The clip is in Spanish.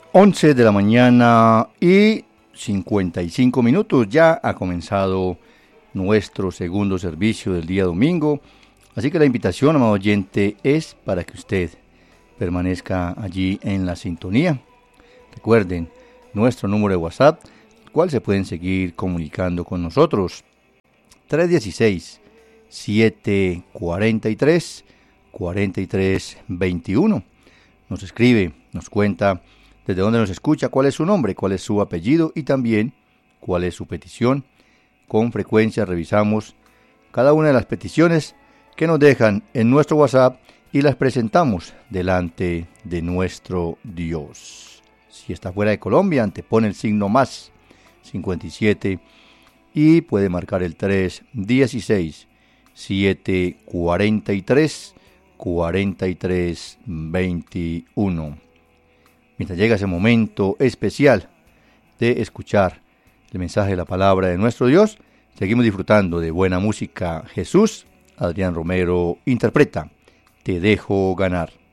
11 de la mañana y 55 minutos. Ya ha comenzado nuestro segundo servicio del día domingo. Así que la invitación, amado oyente, es para que usted permanezca allí en la sintonía. Recuerden nuestro número de WhatsApp, el cual se pueden seguir comunicando con nosotros. 316-743-4321. Nos escribe, nos cuenta desde dónde nos escucha, cuál es su nombre, cuál es su apellido y también cuál es su petición. Con frecuencia revisamos cada una de las peticiones que nos dejan en nuestro WhatsApp y las presentamos delante de nuestro Dios. Si está fuera de Colombia, antepone el signo más 57 y puede marcar el 316-743-4321. Mientras llega ese momento especial de escuchar el mensaje de la palabra de nuestro Dios, seguimos disfrutando de buena música. Jesús, Adrián Romero interpreta Te dejo ganar.